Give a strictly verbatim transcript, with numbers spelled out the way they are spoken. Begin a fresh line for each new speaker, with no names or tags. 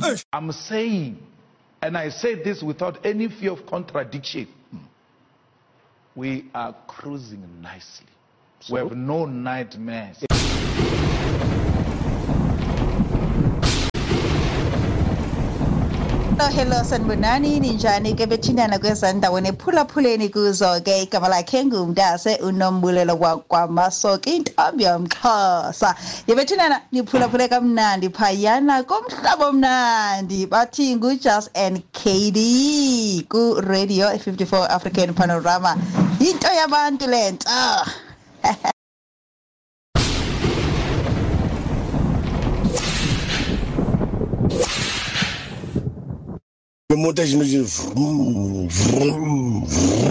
I'm saying, and I say this without any fear of contradiction, we are cruising nicely. So? We have no nightmares.
Hello sanibonani ninjani ke bethindana kwezandaweni ephulaphuleni kuzo ke igama lakhe ngumntase uNombulelo kwaMasoke intombi yomXhosa yebethindana niphulaphule kamnandi phayana komhlaba omnandi bathi nguJust and K D ku Radio fifty-four African Panorama into yabantu lento
The motor is